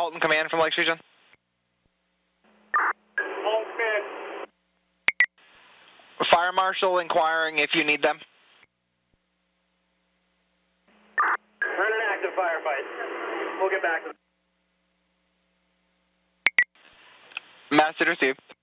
Fulton Command from Lakes Region. Fulton Command. Fire Marshal inquiring if you need them. We're in an active firefight. We'll get back to them. Message received.